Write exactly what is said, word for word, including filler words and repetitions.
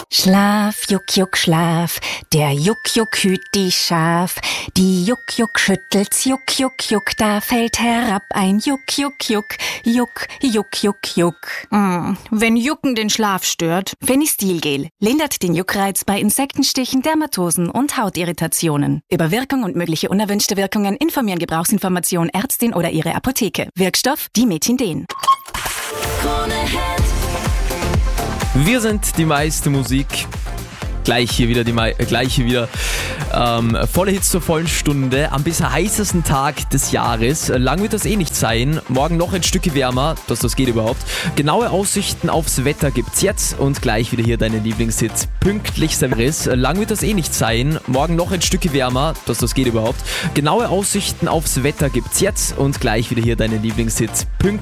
Schlaf, Juck, Juck, Schlaf, der Juck, Juck hüt die Schaf. Die Juck, Juck schüttelt's, Juck, Juck, Juck, da fällt herab ein Juck, Juck, Juck, Juck, Juck, Juck, Juck. Mm, wenn Jucken den Schlaf stört. Fenistilgel lindert den Juckreiz bei Insektenstichen, Dermatosen und Hautirritationen. Über Wirkung und mögliche unerwünschte Wirkungen informieren Gebrauchsinformation Ärztin oder ihre Apotheke. Wirkstoff Dimethinden. Wir sind die meiste Musik. Gleich hier wieder, die Me- äh, gleich hier wieder ähm, volle Hits zur vollen Stunde am bisher heißesten Tag des Jahres. Lang wird das eh nicht sein. Morgen noch ein Stück wärmer, dass das geht überhaupt. Genaue Aussichten aufs Wetter gibt's jetzt und gleich wieder hier deine Lieblingshits pünktlich serviert. Lang wird das eh nicht sein. Morgen noch ein Stück wärmer, dass das geht überhaupt. Genaue Aussichten aufs Wetter gibt's jetzt und gleich wieder hier deine Lieblingshits pünktlich